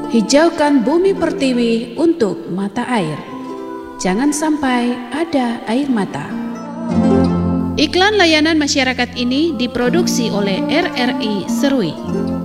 Hijaukan bumi pertiwi untuk mata air. Jangan sampai ada air mata. Iklan layanan masyarakat ini diproduksi oleh RRI Serui.